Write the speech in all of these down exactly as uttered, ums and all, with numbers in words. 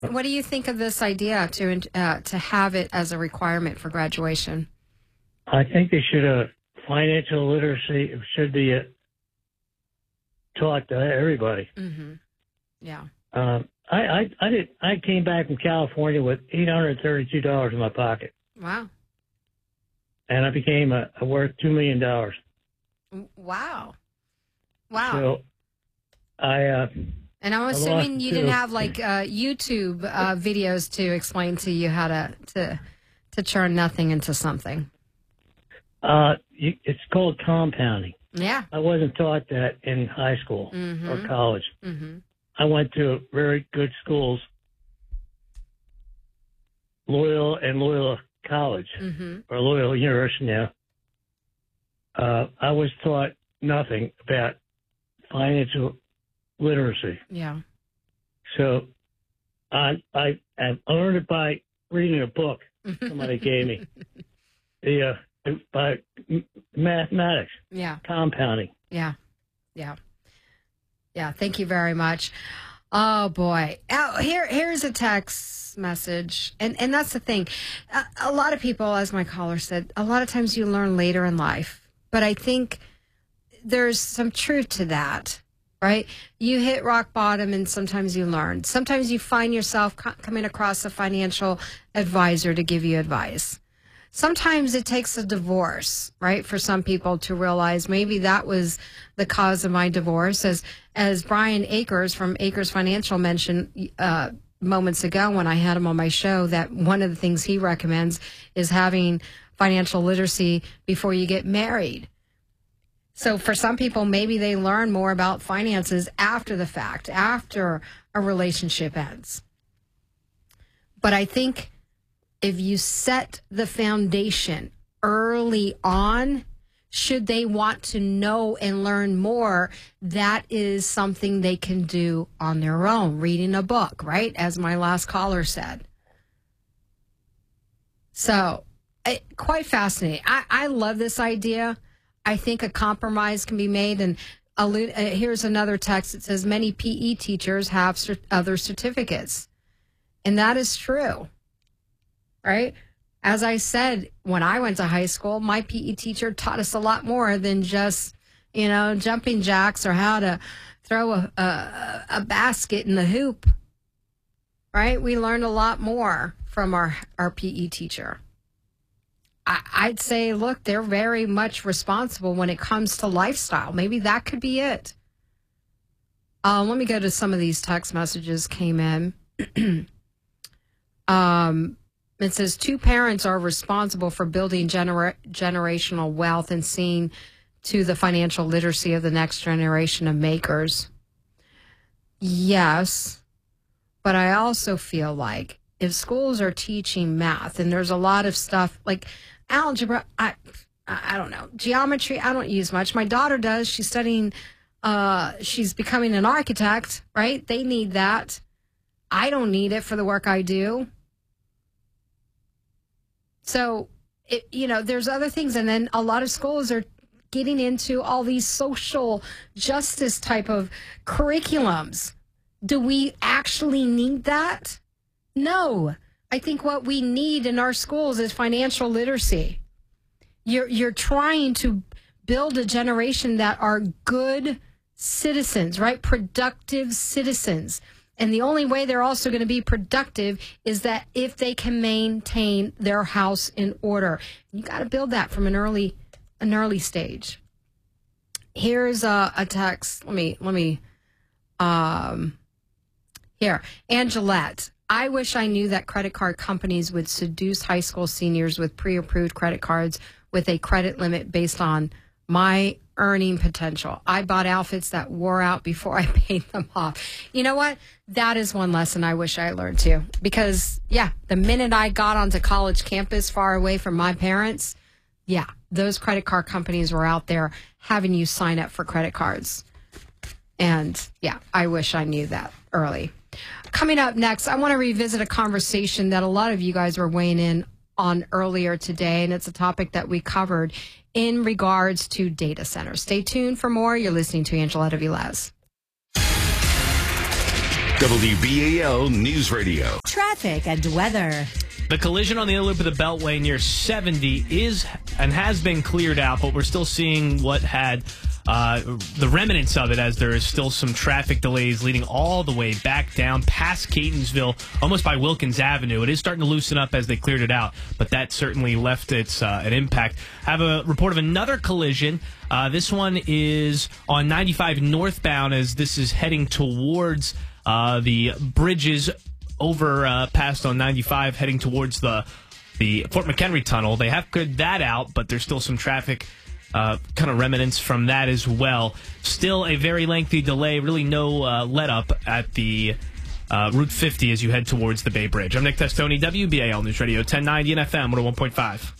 What do you think of this idea to uh, to have it as a requirement for graduation? I think they should have financial literacy should be uh, taught to everybody. Mm-hmm. Yeah. Um, I, I I did I came back from California with eight hundred thirty-two dollars in my pocket. Wow. And I became a, a worth two million dollars. Wow. Wow. So I. Uh, and I'm assuming you didn't have like uh, YouTube uh, videos to explain to you how to to to turn nothing into something. Uh, you, it's called compounding. Yeah. I wasn't taught that in high school mm-hmm. or college. Mm-hmm. I went to very good schools, Loyola and Loyola College, mm-hmm. or Loyola University now. Uh, I was taught nothing about financial literacy. Yeah. So I, I, I learned it by reading a book somebody gave me. The, uh, by mathematics. Yeah. Compounding. Yeah. Yeah. Yeah. Thank you very much. Oh boy. Oh, here, here's a text message. And, and that's the thing. A, a lot of people, as my caller said, a lot of times you learn later in life, but I think there's some truth to that, right? You hit rock bottom and sometimes you learn. Sometimes you find yourself co- coming across a financial advisor to give you advice. Sometimes it takes a divorce, right, for some people to realize maybe that was the cause of my divorce. As as Brian Akers from Akers Financial mentioned uh, moments ago when I had him on my show, that one of the things he recommends is having financial literacy before you get married. So for some people, maybe they learn more about finances after the fact, after a relationship ends. But I think if you set the foundation early on, should they want to know and learn more, that is something they can do on their own, reading a book, right? As my last caller said. So, it, quite fascinating. I, I love this idea. I think a compromise can be made. And allude, uh, here's another text that says many P E teachers have cert- other certificates. And that is true. Right? As I said, when I went to high school, my P E teacher taught us a lot more than just, you know, jumping jacks or how to throw a, a, a basket in the hoop. Right? We learned a lot more from our, our P E teacher. I, I'd say, look, they're very much responsible when it comes to lifestyle. Maybe that could be it. Uh, let me go to some of these text messages came in. um. It says two parents are responsible for building genera- generational wealth and seeing to the financial literacy of the next generation of makers. Yes, but I also feel like if schools are teaching math and there's a lot of stuff like algebra, I, I don't know, geometry, I don't use much. My daughter does. She's studying, uh, she's becoming an architect, right? They need that. I don't need it for the work I do. So, it, you know, there's other things. And then a lot of schools are getting into all these social justice type of curriculums. Do we actually need that? No. I think what we need in our schools is financial literacy. You're, you're trying to build a generation that are good citizens, right? Productive citizens. And the only way they're also going to be productive is that if they can maintain their house in order. You got to build that from an early, an early stage. Here's a, a text. Let me, let me, um, here, Angelette. I wish I knew that credit card companies would seduce high school seniors with pre-approved credit cards with a credit limit based on my earning potential. I bought outfits that wore out before I paid them off. You know what? That is one lesson I wish I learned too. Because, yeah, the minute I got onto college campus far away from my parents, yeah, those credit card companies were out there having you sign up for credit cards. And, yeah, I wish I knew that early. Coming up next, I want to revisit a conversation that a lot of you guys were weighing in on earlier today, and it's a topic that we covered in regards to data centers. Stay tuned for more. You're listening to Angeletta Velez. W B A L News Radio. Traffic and weather. The collision on the inner loop of the Beltway near seventy is and has been cleared out, but we're still seeing what had uh, the remnants of it, as there is still some traffic delays leading all the way back down past Catonsville, almost by Wilkins Avenue. It is starting to loosen up as they cleared it out, but that certainly left its uh, an impact. I have a report of another collision. Uh, this one is on ninety-five northbound, as this is heading towards uh, the bridges over uh, past on ninety-five, heading towards the the Fort McHenry tunnel. They have cleared that out, but there's still some traffic uh, kind of remnants from that as well. Still a very lengthy delay, really no uh, let up at the uh, Route fifty as you head towards the Bay Bridge. I'm Nick Testoni, W B A L News Radio, ten ninety and F M one oh one point five.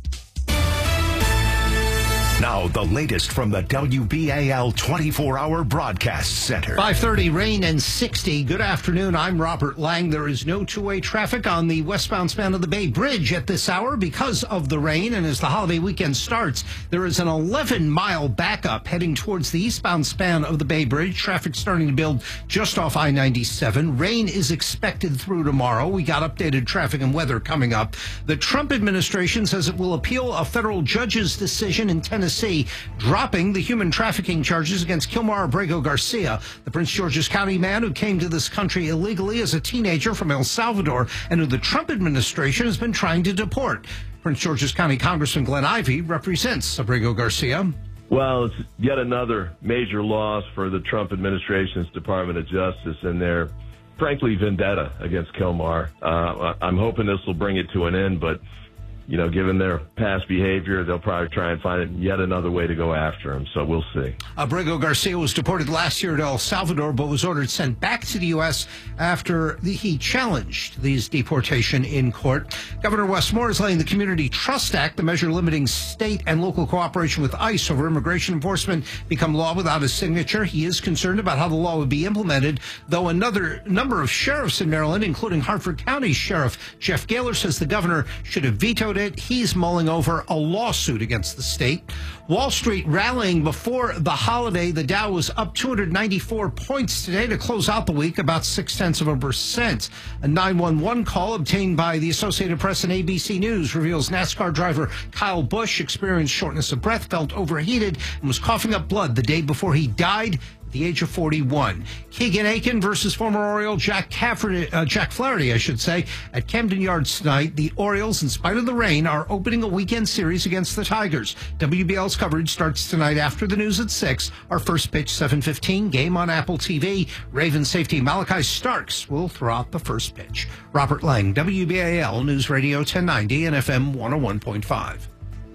Now, the latest from the W B A L twenty-four hour Broadcast Center. five thirty, rain and sixty. Good afternoon. I'm Robert Lang. There is no two-way traffic on the westbound span of the Bay Bridge at this hour because of the rain. And as the holiday weekend starts, there is an eleven mile backup heading towards the eastbound span of the Bay Bridge. Traffic starting to build just off I ninety-seven. Rain is expected through tomorrow. We got updated traffic and weather coming up. The Trump administration says it will appeal a federal judge's decision in Tennessee dropping the human trafficking charges against Kilmar Abrego Garcia, the Prince George's County man who came to this country illegally as a teenager from El Salvador and who the Trump administration has been trying to deport. Prince George's County Congressman Glenn Ivey represents Abrego Garcia. Well, it's yet another major loss for the Trump administration's Department of Justice and their, frankly, vendetta against Kilmar. Uh, I'm hoping this will bring it to an end, but you know, given their past behavior, they'll probably try and find yet another way to go after him. So we'll see. Abrego Garcia was deported last year to El Salvador, but was ordered sent back to the U S after the, he challenged his deportation in court. Governor Wes Moore is letting the Community Trust Act, the measure limiting state and local cooperation with ICE over immigration enforcement, become law without his signature. He is concerned about how the law would be implemented, though another number of sheriffs in Maryland, including Hartford County Sheriff Jeff Gaylor, says the governor should have vetoed it. He's mulling over a lawsuit against the state. Wall Street rallying before the holiday. The Dow was up two hundred ninety-four points today to close out the week, about six tenths of a percent. A nine one one call obtained by the Associated Press and A B C News reveals NASCAR driver Kyle Busch experienced shortness of breath, felt overheated, and was coughing up blood the day before he died at the age of forty-one. Keegan Aiken versus former Oriole Jack Cafferty, uh, Jack Flaherty, I should say, at Camden Yards tonight. The Orioles, in spite of the rain, are opening a weekend series against the Tigers. W B L's coverage starts tonight after the news at six. Our first pitch, seven fifteen, game on Apple T V. Ravens safety Malachi Starks will throw out the first pitch. Robert Lang, W B A L News Radio ten ninety and F M one oh one point five.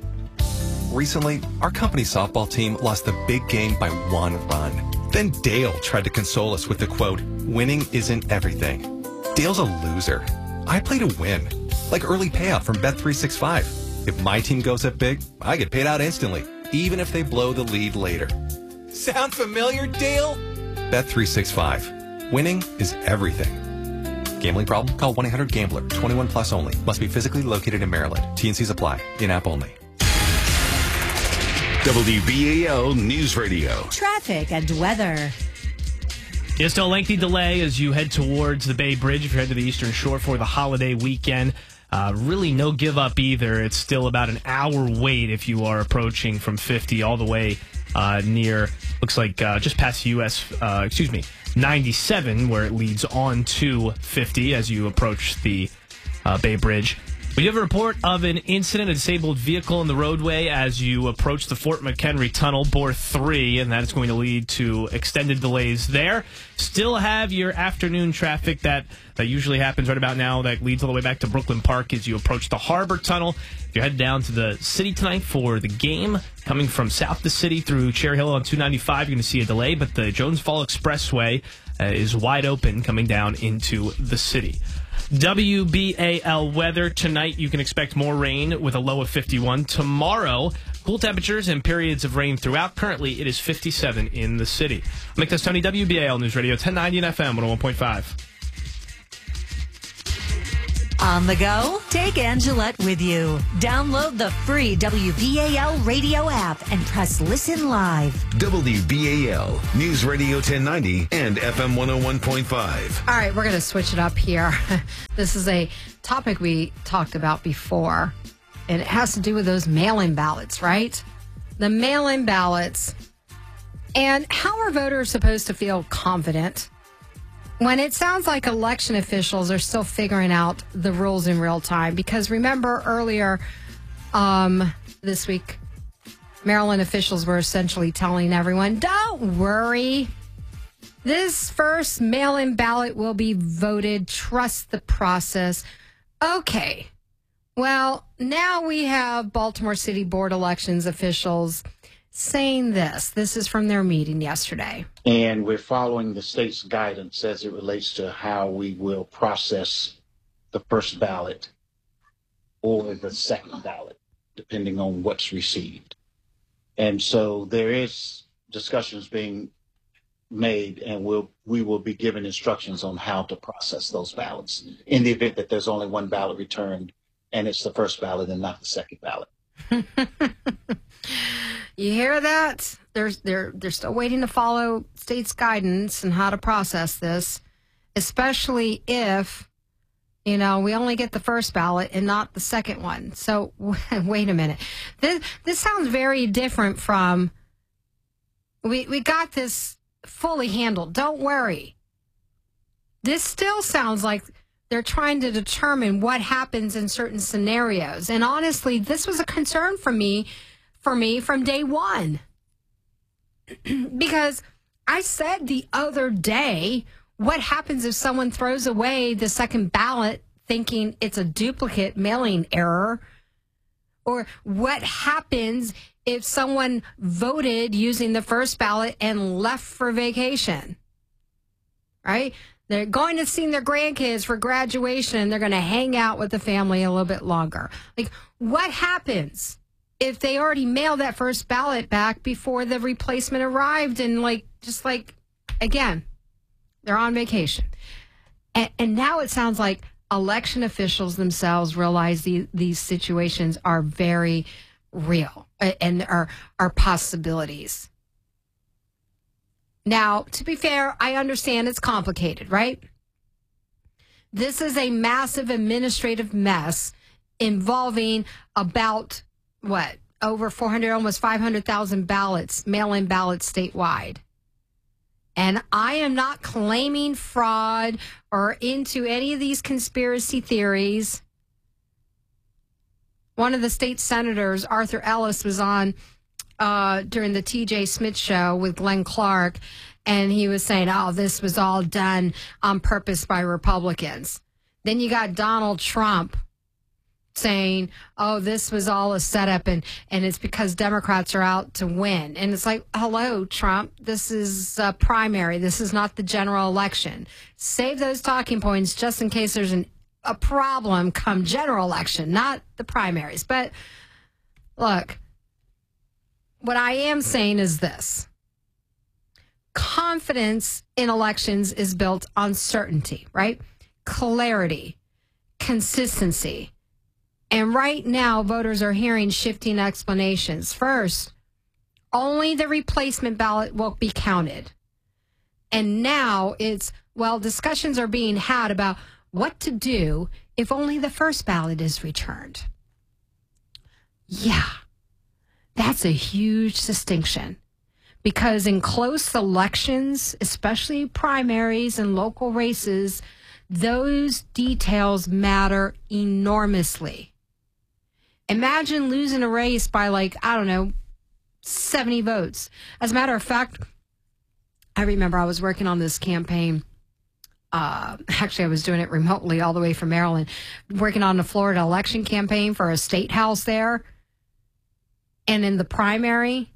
Recently, our company softball team lost the big game by one run. Then Dale tried to console us with the quote, "Winning isn't everything." Dale's a loser. I play to win, like early payout from Bet three sixty-five. If my team goes up big, I get paid out instantly, even if they blow the lead later. Sound familiar, Dale? Bet three sixty-five. Winning is everything. Gambling problem? Call one eight hundred gambler. twenty-one plus only. Must be physically located in Maryland. T and Cs apply. In-app only. W B A L News Radio. Traffic and weather. Yeah, still a lengthy delay as you head towards the Bay Bridge if you head to the Eastern Shore for the holiday weekend. Uh, really no give up either. It's still about an hour wait if you are approaching from fifty all the way uh, near, looks like uh, just past U S, uh, excuse me, ninety-seven, where it leads on to fifty as you approach the uh, Bay Bridge. We have a report of an incident, a disabled vehicle in the roadway as you approach the Fort McHenry Tunnel, bore three, and that is going to lead to extended delays there. Still have your afternoon traffic that, that usually happens right about now that leads all the way back to Brooklyn Park as you approach the Harbor Tunnel. If you head down to the city tonight for the game, coming from south the city through Cherry Hill on two ninety-five, you're going to see a delay, but the Jones Fall Expressway uh, is wide open coming down into the city. W B A L weather tonight, you can expect more rain with a low of fifty-one. Tomorrow, cool temperatures and periods of rain throughout. Currently, it is fifty-seven in the city. I'm Nick Testoni, W B A L News Radio, ten ninety and F M one oh one point five. On the go? Take Angelette with you. Download the free W B A L radio app and press listen live. W B A L, News Radio ten ninety and F M one oh one point five. All right, we're going to switch it up here. This is a topic we talked about before, and it has to do with those mail-in ballots, right? The mail-in ballots. And how are voters supposed to feel confident when it sounds like election officials are still figuring out the rules in real time? Because remember earlier um, this week, Maryland officials were essentially telling everyone, don't worry. This first mail-in ballot will be voted. Trust the process. Okay. Well, now we have Baltimore City Board elections officials saying this. This is from their meeting yesterday. And we're following the state's guidance as it relates to how we will process the first ballot or the second ballot, depending on what's received. And so there is discussions being made, and we'll, we will be given instructions on how to process those ballots in the event that there's only one ballot returned and it's the first ballot and not the second ballot. You hear that? They're, they're, they're still waiting to follow state's guidance and how to process this, especially if, you know, we only get the first ballot and not the second one. So wait a minute. This, this sounds very different from, we, we got this fully handled. Don't worry. This still sounds like they're trying to determine what happens in certain scenarios. And honestly, this was a concern for me for me from day one. Because I said the other day, what happens if someone throws away the second ballot thinking it's a duplicate mailing error? Or what happens if someone voted using the first ballot and left for vacation? Right? They're going to see their grandkids for graduation and they're going to hang out with the family a little bit longer. Like, what happens if they already mailed that first ballot back before the replacement arrived and, like, just like, again, they're on vacation? And, and now it sounds like election officials themselves realize the, these situations are very real and are, are possibilities. Now, to be fair, I understand it's complicated, right? This is a massive administrative mess involving about, what, over four hundred, almost five hundred thousand ballots, mail-in ballots statewide. And I am not claiming fraud or into any of these conspiracy theories. One of the state senators, Arthur Ellis, was on Uh, during the T J Smith show with Glenn Clark, and he was saying, oh, this was all done on purpose by Republicans. Then you got Donald Trump saying, oh, this was all a setup, and, and it's because Democrats are out to win. And it's like, hello, Trump, this is a primary. This is not the general election. Save those talking points just in case there's an, a problem come general election, not the primaries. But look, what I am saying is this. Confidence in elections is built on certainty, right? Clarity, consistency. And right now, voters are hearing shifting explanations. First, only the replacement ballot will be counted. And now it's, well, discussions are being had about what to do if only the first ballot is returned. Yeah. That's a huge distinction, because in close elections, especially primaries and local races, those details matter enormously. Imagine losing a race by, like, I don't know, seventy votes. As a matter of fact, I remember I was working on this campaign. Uh, actually, I was doing it remotely all the way from Maryland, working on the Florida election campaign for a state house there. And in the primary,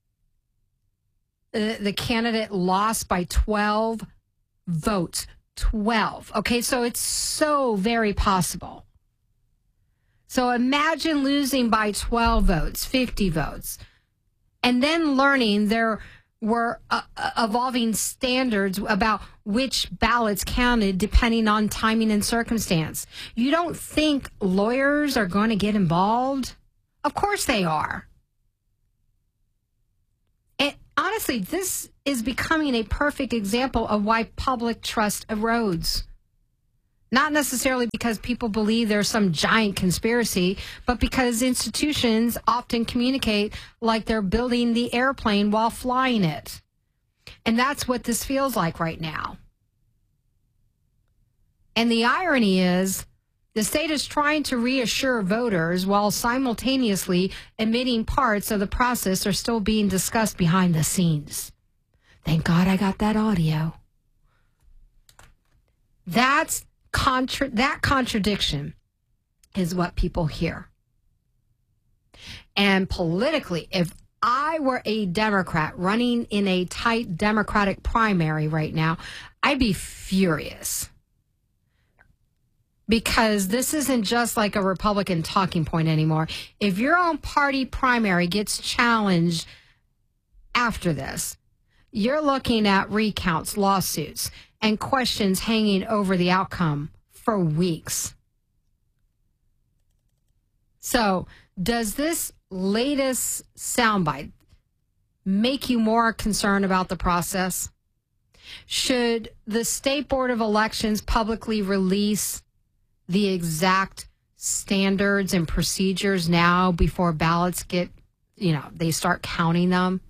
the, the candidate lost by twelve votes. twelve. Okay, so it's so very possible. So imagine losing by twelve votes, fifty votes, and then learning there were uh, evolving standards about which ballots counted depending on timing and circumstance. You don't think lawyers are going to get involved? Of course they are. And honestly, this is becoming a perfect example of why public trust erodes. Not necessarily because people believe there's some giant conspiracy, but because institutions often communicate like they're building the airplane while flying it. And that's what this feels like right now. And the irony is, the state is trying to reassure voters while simultaneously admitting parts of the process are still being discussed behind the scenes. Thank God I got that audio. That's Contra- that contradiction is what people hear. And politically, if I were a Democrat running in a tight Democratic primary right now, I'd be furious. Because this isn't just like a Republican talking point anymore. If your own party primary gets challenged after this, you're looking at recounts, lawsuits, and questions hanging over the outcome for weeks. So, does this latest soundbite make you more concerned about the process? Should the State Board of Elections publicly release the exact standards and procedures now before ballots get, you know, they start counting them?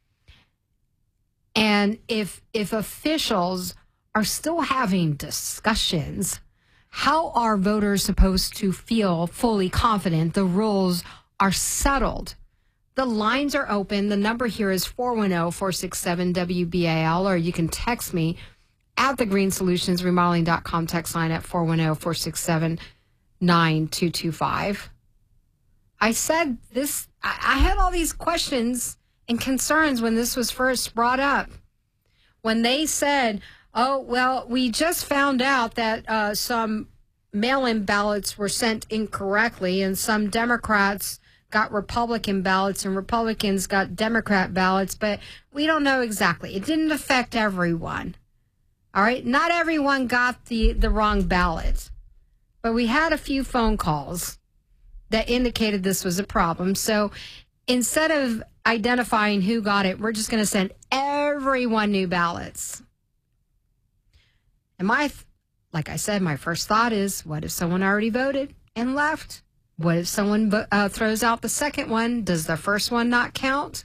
And if if officials are still having discussions, how are voters supposed to feel fully confident the rules are settled? The lines are open. The number here is four one zero, four six seven, W B A L, or you can text me at the green solutions remodeling dot com text line at four one zero, four six seven, nine two two five. I said this, I, I had all these questions and concerns when this was first brought up. When they said, oh, well, we just found out that uh, some mail-in ballots were sent incorrectly and some Democrats got Republican ballots and Republicans got Democrat ballots, but we don't know exactly. It didn't affect everyone. All right? Not everyone got the, the wrong ballot, but we had a few phone calls that indicated this was a problem. So instead of identifying who got it, we're just going to send everyone new ballots. And my, like I said, my first thought is, what if someone already voted and left? What if someone uh, throws out the second one? Does the first one not count?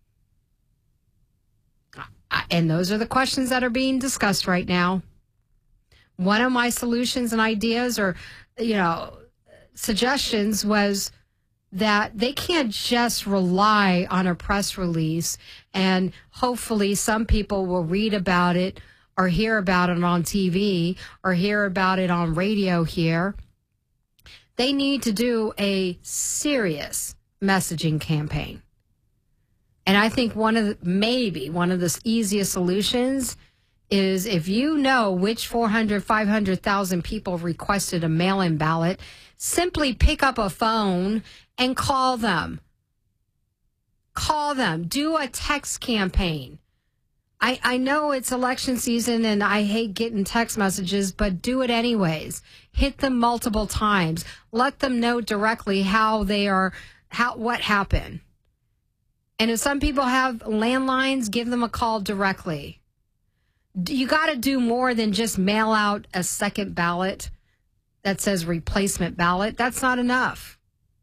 And those are the questions that are being discussed right now. One of my solutions and ideas or, you know, suggestions was that they can't just rely on a press release and hopefully some people will read about it or hear about it on T V or hear about it on radio here. They need to do a serious messaging campaign. And I think one of the, maybe one of the easiest solutions is if you know which four hundred, five hundred thousand people requested a mail-in ballot, simply pick up a phone and call them. Call them. Do a text campaign. I, I know it's election season and I hate getting text messages, but do it anyways. Hit them multiple times. Let them know directly how they are, how what happened. And if some people have landlines, give them a call directly. You got to do more than just mail out a second ballot that says replacement ballot. That's not enough.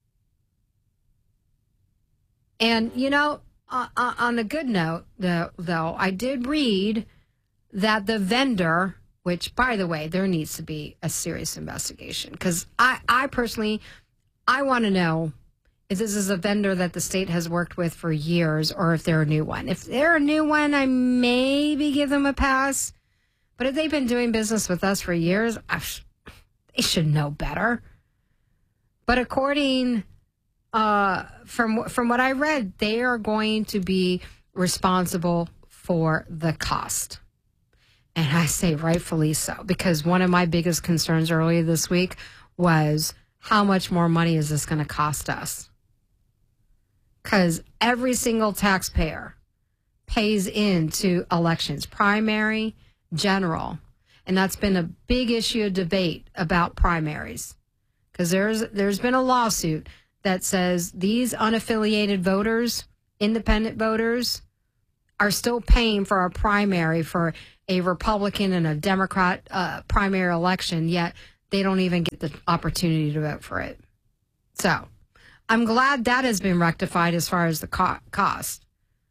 And, you know, uh, uh, on a good note, though, though, I did read that the vendor, which, by the way, there needs to be a serious investigation. Because I, I personally, I want to know if this is a vendor that the state has worked with for years or if they're a new one. If they're a new one, I maybe give them a pass. But if they've been doing business with us for years, I, they should know better. But according, uh, from from what I read, they are going to be responsible for the cost. And I say rightfully so, because one of my biggest concerns earlier this week was how much more money is this going to cost us? Because every single taxpayer pays into elections, primary, general. And that's been a big issue of debate about primaries. Because there's there's been a lawsuit that says these unaffiliated voters, independent voters, are still paying for a primary for a Republican and a Democrat uh, primary election, yet they don't even get the opportunity to vote for it. So I'm glad that has been rectified as far as the co- cost.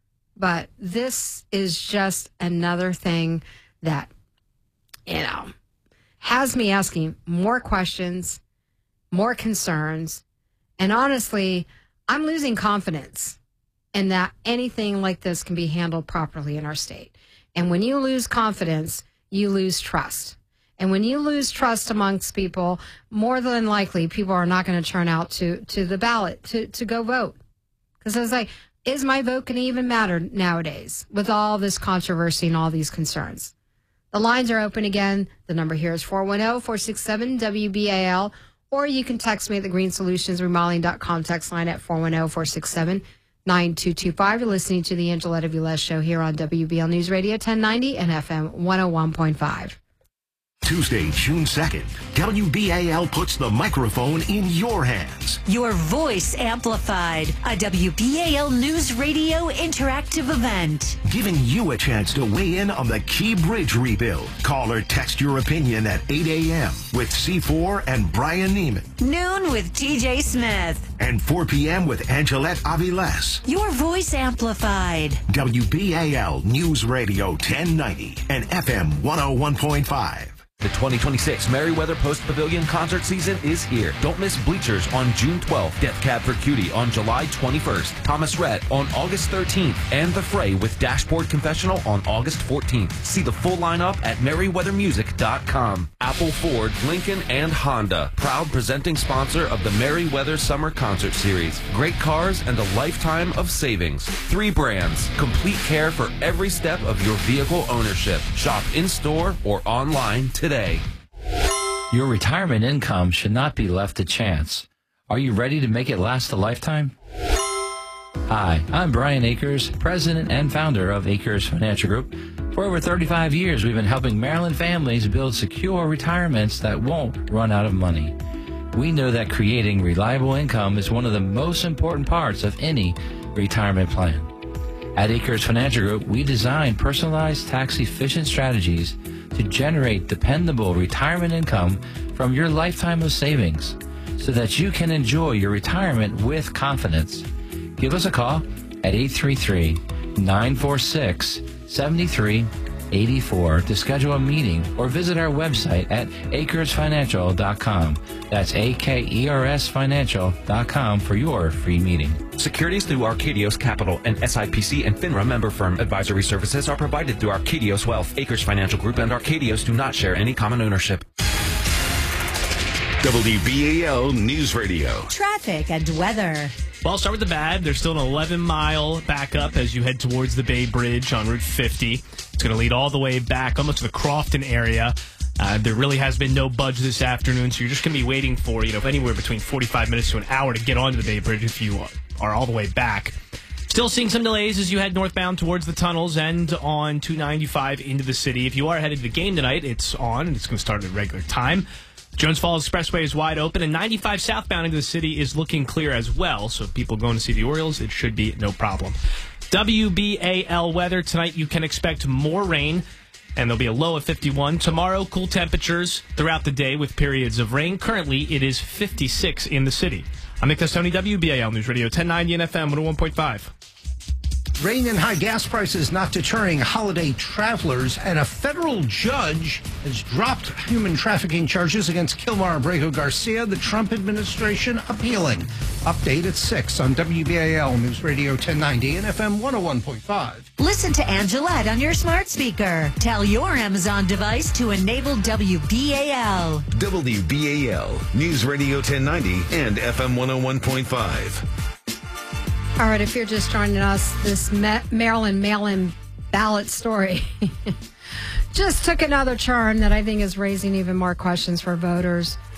But this is just another thing that, you know, has me asking more questions, more concerns. And honestly, I'm losing confidence in that anything like this can be handled properly in our state. And when you lose confidence, you lose trust. And when you lose trust amongst people, more than likely, people are not going to turn out to, to the ballot to, to go vote. Because I was like, is my vote going to even matter nowadays with all this controversy and all these concerns? The lines are open again. The number here is four one zero, four six seven, W B A L. Or you can text me at the green solutions remodeling dot com text line at four one zero, four six seven, nine two two five. You're listening to the Angeletta Velez Show here on W B L News Radio ten ninety and F M one oh one point five. Tuesday, June second, W B A L puts the microphone in your hands. Your voice amplified. A W B A L News Radio interactive event. Giving you a chance to weigh in on the Key Bridge rebuild. Call or text your opinion at eight a.m. with C four and Brian Neiman. Noon with T J Smith. And four p.m. with Angelette Aviles. Your voice amplified. W B A L News Radio ten ninety and F M one oh one point five. The twenty twenty-six Merriweather Post Pavilion concert season is here. Don't miss Bleachers on June twelfth, Death Cab for Cutie on July twenty-first, Thomas Rhett on August thirteenth, and The Fray with Dashboard Confessional on August fourteenth. See the full lineup at merriweather music dot com. Apple, Ford, Lincoln, and Honda, proud presenting sponsor of the Merriweather Summer Concert Series. Great cars and a lifetime of savings. Three brands, complete care for every step of your vehicle ownership. Shop in-store or online today. Today. Your retirement income should not be left to chance. Are you ready to make it last a lifetime? Hi, I'm Brian Akers, president and founder of Akers Financial Group. For over thirty-five years, we've been helping Maryland families build secure retirements that won't run out of money. We know that creating reliable income is one of the most important parts of any retirement plan. At Akers Financial Group, we design personalized tax-efficient strategies to generate dependable retirement income from your lifetime of savings so that you can enjoy your retirement with confidence. Give us a call at eight three three, nine four six, seven three eight four to schedule a meeting or visit our website at akers financial dot com. That's A K E R S financial dot com for your free meeting. Securities through Arcadios Capital and S I P C and FINRA member firm. Advisory services are provided through Arcadios Wealth. Akers Financial Group and Arcadios do not share any common ownership. W B A L News Radio. Traffic and weather. Well, I'll start with the bad. There's still an eleven mile backup as you head towards the Bay Bridge on Route fifty. It's going to lead all the way back almost to the Crofton area. Uh, there really has been no budge this afternoon, so you're just going to be waiting for, you know, anywhere between forty-five minutes to an hour to get onto the Bay Bridge if you are all the way back. Still seeing some delays as you head northbound towards the tunnels and on two ninety-five into the city. If you are headed to the game tonight, it's on, and it's going to start at regular time. Jones Falls Expressway is wide open, and ninety-five southbound into the city is looking clear as well. So if people going to see the Orioles, it should be no problem. W B A L weather tonight, you can expect more rain, and there'll be a low of fifty-one. Tomorrow, cool temperatures throughout the day with periods of rain. Currently, it is fifty-six in the city. I'm Nick Tony, W B A L News Radio ten ninety and F M one oh one point five. Rain and high gas prices not deterring holiday travelers, and a federal judge has dropped human trafficking charges against Kilmar Abrego Garcia, the Trump administration appealing. Update at six on W B A L News Radio ten ninety and F M one oh one point five. Listen to Angelette on your smart speaker. Tell your Amazon device to enable W B A L. W B A L News Radio ten ninety and F M one oh one point five. All right, if you're just joining us, this Ma- Maryland mail-in ballot story just took another turn that I think is raising even more questions for voters.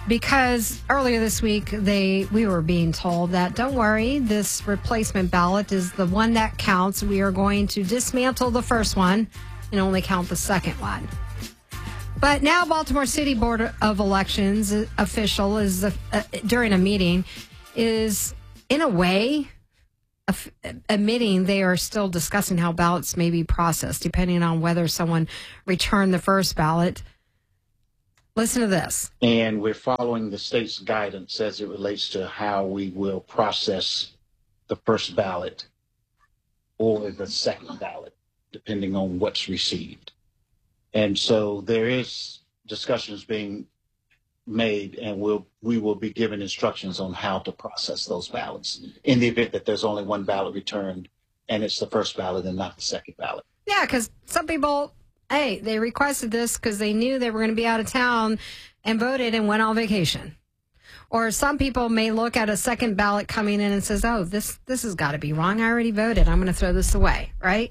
because earlier this week they we were being told that don't worry, this replacement ballot is the one that counts. We are going to dismantle the first one and only count the second one. But now Baltimore City Board of Elections official is uh, during a meeting is in a way af- admitting they are still discussing how ballots may be processed depending on whether someone returned the first ballot. Listen to this. And we're following the state's guidance as it relates to how we will process the first ballot or the second ballot, depending on what's received. And so there is discussions being made, and we'll, we will be given instructions on how to process those ballots in the event that there's only one ballot returned and it's the first ballot and not the second ballot. Yeah, because some people, hey, they requested this because they knew they were going to be out of town and voted and went on vacation. Or some people may look at a second ballot coming in and says, oh, this, this has got to be wrong. I already voted. I'm going to throw this away, right?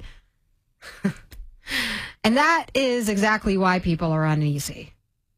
And that is exactly why people are uneasy.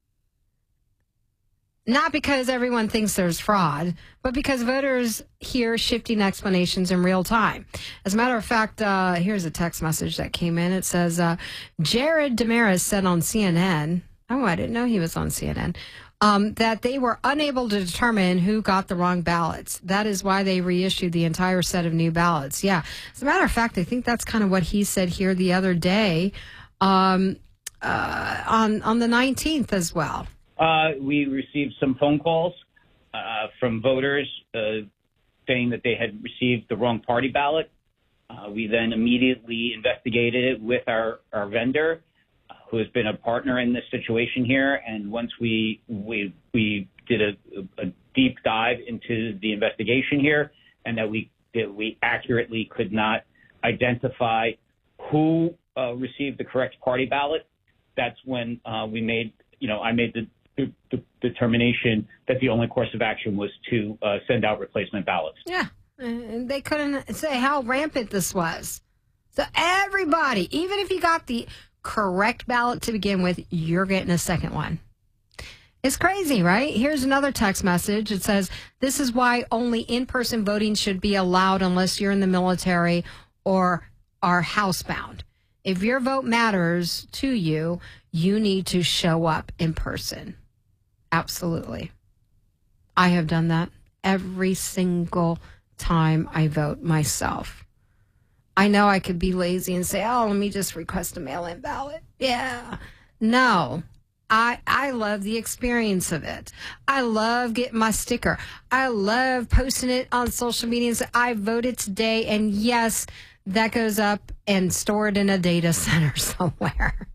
Not because everyone thinks there's fraud, but because voters hear shifting explanations in real time. As a matter of fact, uh, here's a text message that came in. It says, uh, Jared Damaris said on C N N, oh, I didn't know he was on C N N, um, that they were unable to determine who got the wrong ballots. That is why they reissued the entire set of new ballots. Yeah. As a matter of fact, I think that's kind of what he said here the other day um, uh, on, on the nineteenth as well. Uh, we received some phone calls uh, from voters uh, saying that they had received the wrong party ballot. Uh, we then immediately investigated it with our, our vendor, uh, who has been a partner in this situation here. And once we we we did a, a deep dive into the investigation here, and that we that we accurately could not identify who uh, received the correct party ballot, that's when uh, we made, you know, I made the The, the determination that the only course of action was to uh, send out replacement ballots. Yeah, and they couldn't say how rampant this was. So everybody, even if you got the correct ballot to begin with, you're getting a second one. It's crazy, right? Here's another text message. It says, this is why only in-person voting should be allowed unless you're in the military or are housebound. If your vote matters to you, you need to show up in person. Absolutely. I have done that every single time I vote myself. I know I could be lazy and say, oh, let me just request a mail-in ballot. Yeah. No. I I love the experience of it. I love getting my sticker. I love posting it on social media and say, I voted today. And yes, that goes up and stored in a data center somewhere.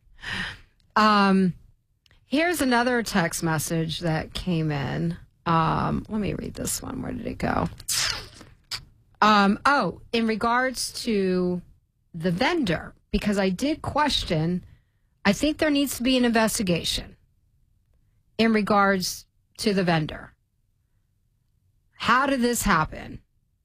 Um, here's another text message that came in. Um, let me read this one. Where did it go? Um, oh, in regards to the vendor, because I did question, I think there needs to be an investigation in regards to the vendor. How did this happen?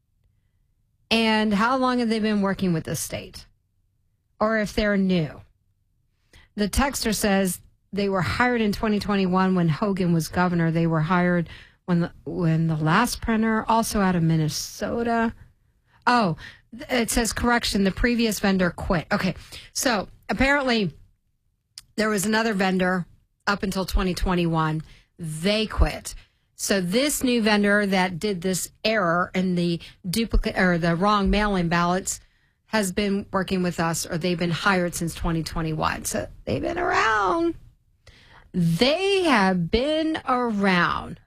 And how long have they been working with the state? Or if they're new. The texter says they were hired in twenty twenty-one when Hogan was governor. They were hired when the, when the last printer, also out of Minnesota. Oh, it says correction. The previous vendor quit. Okay. So apparently there was another vendor up until twenty twenty-one. They quit. So this new vendor that did this error in the duplicate or the wrong mail-in ballots has been working with us, or they've been hired since twenty twenty-one. So they've been around. They have been around.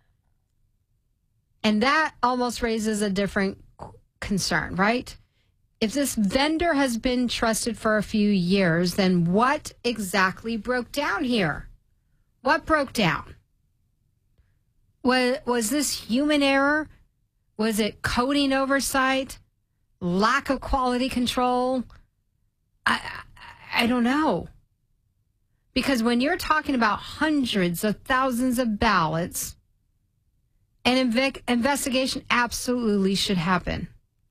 And that almost raises a different concern, right? If this vendor has been trusted for a few years, then what exactly broke down here? What broke down? Was, was this human error? Was it coding oversight? Lack of quality control? I, I I don't know. Because when you're talking about hundreds of thousands of ballots, an inve- investigation absolutely should happen.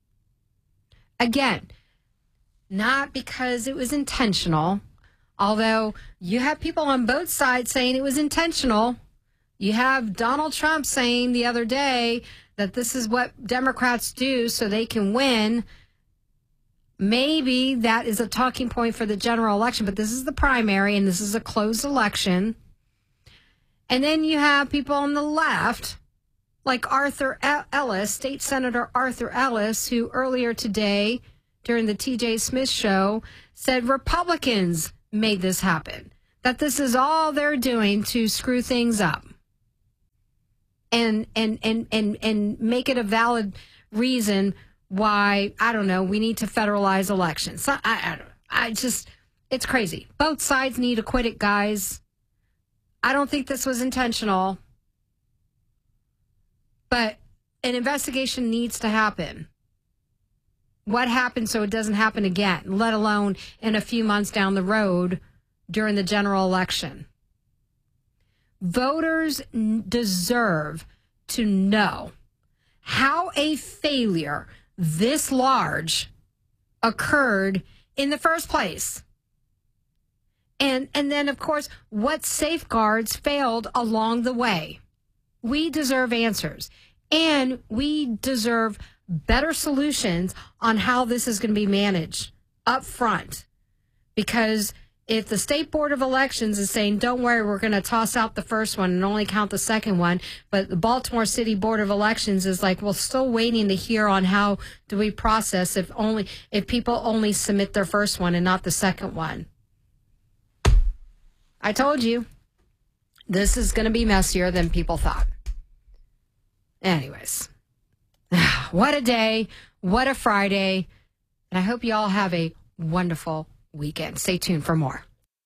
Again, not because it was intentional, although you have people on both sides saying it was intentional. You have Donald Trump saying the other day that this is what Democrats do so they can win. Maybe that is a talking point for the general election, but this is the primary and this is a closed election. And then you have people on the left, like Arthur Ellis, State Senator Arthur Ellis, who earlier today during the T J Smith show said Republicans made this happen, that this is all they're doing to screw things up. And, and and and and make it a valid reason why, I don't know, we need to federalize elections. I, I, don't, I just, it's crazy. Both sides need to quit it, guys. I don't think this was intentional. But an investigation needs to happen. What happened so it doesn't happen again, let alone in a few months down the road during the general election. Voters deserve to know how a failure this large occurred in the first place. And and then, of course, what safeguards failed along the way. We deserve answers. And we deserve better solutions on how this is going to be managed up front. Because if the State Board of Elections is saying, don't worry, we're going to toss out the first one and only count the second one, but the Baltimore City Board of Elections is like, well, still waiting to hear on how do we process if only if people only submit their first one and not the second one. I told you, this is going to be messier than people thought. Anyways, what a day, what a Friday, and I hope you all have a wonderful weekend. Stay tuned for more.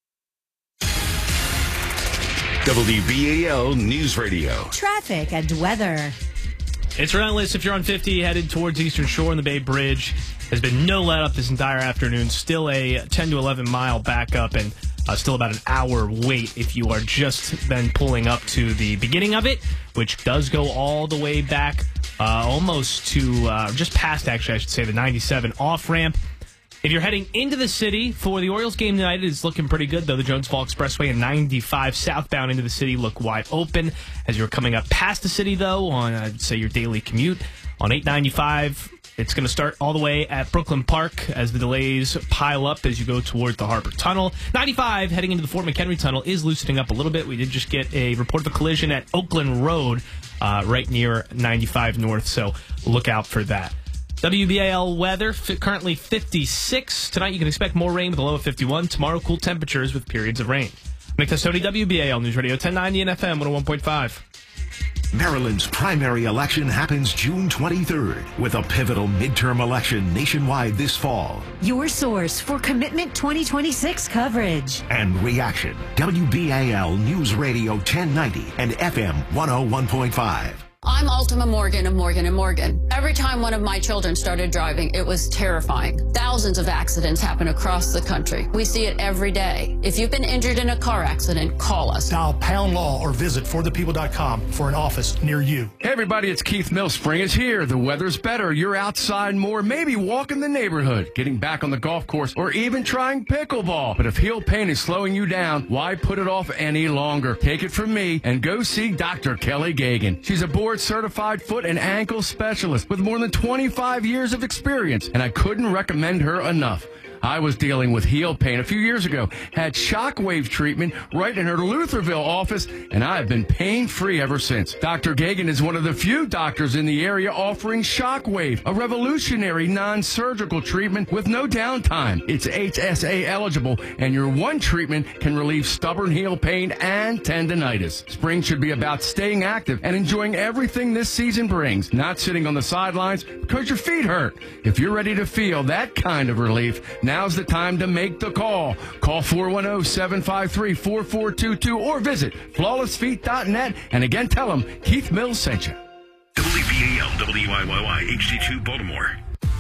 W B A L News Radio. Traffic and weather. It's relentless if you're on fifty headed towards Eastern Shore and the Bay Bridge. There's been no let up this entire afternoon. Still a ten to eleven mile backup and uh, still about an hour wait if you are just then pulling up to the beginning of it, which does go all the way back uh, almost to uh, just past, actually, I should say, the ninety-seven off ramp. If you're heading into the city for the Orioles game tonight, it's looking pretty good, though. The Jones Fall Expressway and ninety-five southbound into the city look wide open. As you're coming up past the city, though, on, I'd say, your daily commute, on eight ninety-five, it's going to start all the way at Brooklyn Park as the delays pile up as you go toward the Harbor Tunnel. ninety-five, heading into the Fort McHenry Tunnel, is loosening up a little bit. We did just get a report of a collision at Oakland Road, uh, right near ninety-five North, so look out for that. W B A L weather, f- currently fifty-six. Tonight you can expect more rain with a low of fifty-one. Tomorrow, cool temperatures with periods of rain. Nick Testoni, W B A L News Radio, ten ninety and F M one oh one point five. Maryland's primary election happens June twenty-third with a pivotal midterm election nationwide this fall. Your source for Commitment twenty twenty-six coverage. And reaction. W B A L News Radio ten ninety and F M one oh one point five. I'm Ultima Morgan of Morgan and Morgan. Every time one of my children started driving, it was terrifying. Thousands of accidents happen across the country. We see it every day. If you've been injured in a car accident, call us. Dial Pound Law or visit for the people dot com for an office near you. Hey everybody, it's Keith Mill. Spring is here. The weather's better. You're outside more, maybe walking the neighborhood, getting back on the golf course, or even trying pickleball. But if heel pain is slowing you down, why put it off any longer? Take it from me and go see Doctor Kelly Gagan. She's a board certified foot and ankle specialist with more than twenty-five years of experience, and I couldn't recommend her enough. I was dealing with heel pain a few years ago, had shockwave treatment right in her Lutherville office, and I've been pain-free ever since. Doctor Gagan is one of the few doctors in the area offering shockwave, a revolutionary non-surgical treatment with no downtime. It's H S A eligible, and your one treatment can relieve stubborn heel pain and tendonitis. Spring should be about staying active and enjoying everything this season brings, not sitting on the sidelines because your feet hurt. If you're ready to feel that kind of relief, now's the time to make the call. Call four one zero, seven five three, four four two two or visit flawless feet dot net. And again, tell them Keith Mills sent you. W B A L W I Y Y H D two Baltimore.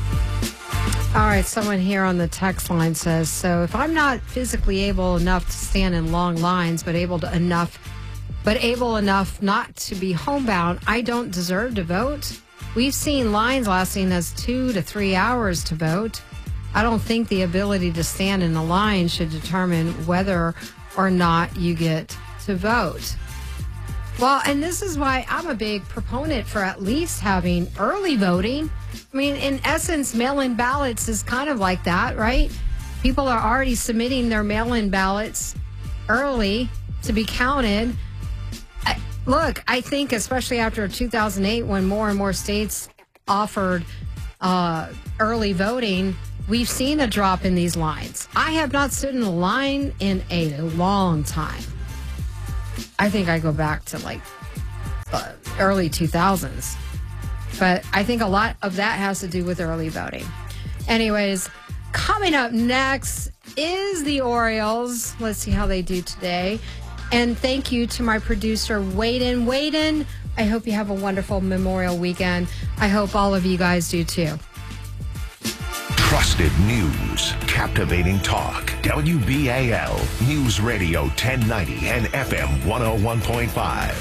All right, someone here on the text line says, so if I'm not physically able enough to stand in long lines, but able to enough, but able enough not to be homebound, I don't deserve to vote. We've seen lines lasting as two to three hours to vote. I don't think the ability to stand in a line should determine whether or not you get to vote. Well, and this is why I'm a big proponent for at least having early voting. I mean, in essence, mail-in ballots is kind of like that, right? People are already submitting their mail-in ballots early to be counted. I, look, I think especially after two thousand eight, when more and more states offered uh, early voting, we've seen a drop in these lines. I have not stood in a line in a long time. I think I go back to like uh, early two thousands. But I think a lot of that has to do with early voting. Anyways, coming up next is the Orioles. Let's see how they do today. And thank you to my producer, Waden. Waden, I hope you have a wonderful Memorial weekend. I hope all of you guys do too. Trusted news, captivating talk. W B A L News Radio ten ninety and F M one oh one point five.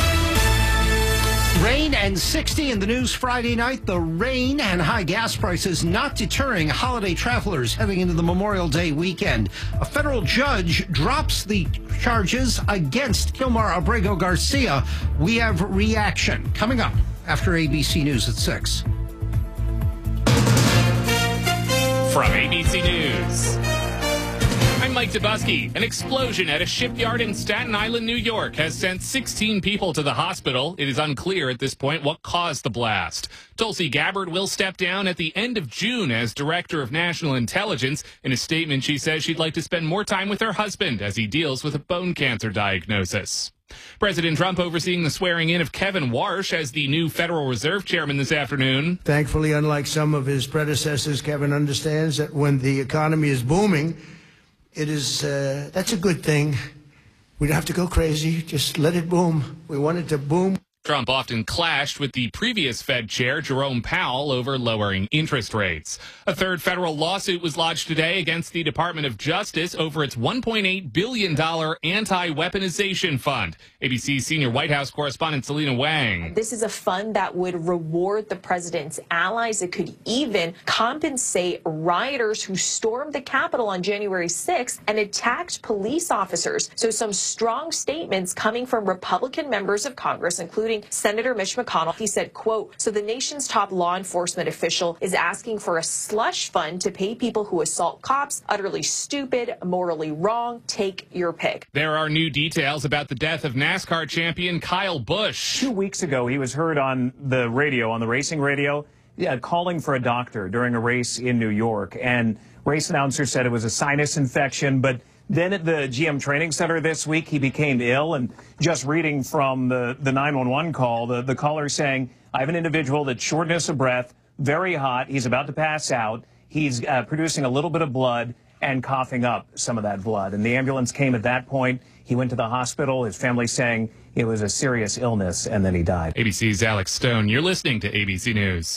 Rain and sixty in the news Friday night. The rain and high gas prices not deterring holiday travelers heading into the Memorial Day weekend. A federal judge drops the charges against Kilmar Abrego Garcia. We have reaction coming up after A B C News at six. From A B C News, I'm Mike Dubusky. An explosion at a shipyard in Staten Island, New York, has sent sixteen people to the hospital. It is unclear at this point what caused the blast. Tulsi Gabbard will step down at the end of June as Director of National Intelligence. In a statement, she says she'd like to spend more time with her husband as he deals with a bone cancer diagnosis. President Trump overseeing the swearing in of Kevin Warsh as the new Federal Reserve Chairman this afternoon. Thankfully, unlike some of his predecessors, Kevin understands that when the economy is booming, it is uh, that's a good thing. We don't have to go crazy. Just let it boom. We want it to boom. Trump often clashed with the previous Fed chair, Jerome Powell, over lowering interest rates. A third federal lawsuit was lodged today against the Department of Justice over its one point eight billion dollars anti-weaponization fund. A B C senior White House correspondent Selena Wang. This is a fund that would reward the president's allies. It could even compensate rioters who stormed the Capitol on January sixth and attacked police officers. So some strong statements coming from Republican members of Congress, including Senator Mitch McConnell. He said, quote, so the nation's top law enforcement official is asking for a slush fund to pay people who assault cops. Utterly stupid, morally wrong. Take your pick. There are new details about the death of NASCAR champion Kyle Busch. Two weeks ago, he was heard on the radio, on the racing radio, yeah, calling for a doctor during a race in New York. And race announcer said it was a sinus infection, but then at the G M Training Center this week, he became ill. And just reading from the, the nine one one call, the, the caller saying, I have an individual that's shortness of breath, very hot. He's about to pass out. He's uh, producing a little bit of blood and coughing up some of that blood. And the ambulance came at that point. He went to the hospital, his family saying it was a serious illness, and then he died. A B C's Alex Stone. You're listening to A B C News.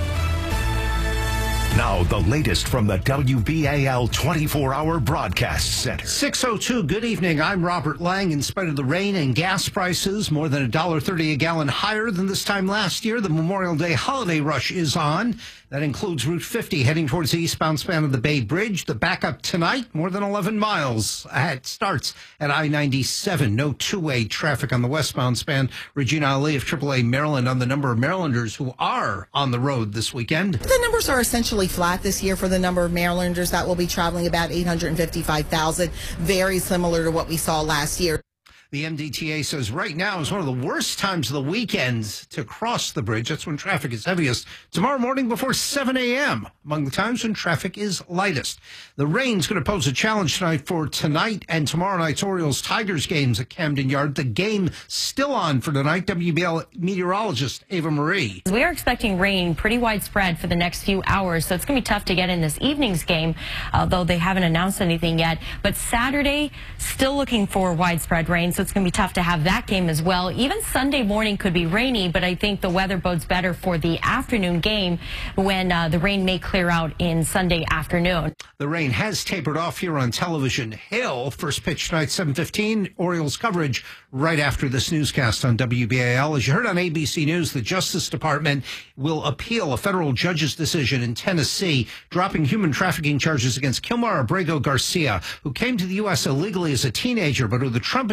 Now, the latest from the W B A L twenty-four hour Broadcast Center. six oh two, good evening. I'm Robert Lang. In spite of the rain and gas prices, more than one dollar thirty a gallon higher than this time last year, the Memorial Day holiday rush is on. That includes Route fifty heading towards the eastbound span of the Bay Bridge. The backup tonight, more than eleven miles. It starts at I ninety-seven. No two-way traffic on the westbound span. Regina Ali of triple A Maryland on the number of Marylanders who are on the road this weekend. The numbers are essentially flat this year for the number of Marylanders that will be traveling, about eight hundred fifty-five thousand. Very similar to what we saw last year. The M D T A says right now is one of the worst times of the weekend to cross the bridge. That's when traffic is heaviest. Tomorrow morning before seven a.m., among the times when traffic is lightest. The rain's going to pose a challenge tonight for tonight and tomorrow night's Orioles-Tigers games at Camden Yard. The game still on for tonight. W B L meteorologist Ava Marie. We are expecting rain pretty widespread for the next few hours, so it's going to be tough to get in this evening's game, although they haven't announced anything yet. But Saturday, still looking for widespread rain, so it's going to be tough to have that game as well. Even Sunday morning could be rainy, but I think the weather bodes better for the afternoon game when uh, the rain may clear out in Sunday afternoon. The rain has tapered off here on Television Hill. First pitch tonight, seven fifteen. Orioles coverage right after this newscast on W B A L. As you heard on A B C News, the Justice Department will appeal a federal judge's decision in Tennessee, dropping human trafficking charges against Kilmar Abrego Garcia, who came to the U S illegally as a teenager, but who the Trump administration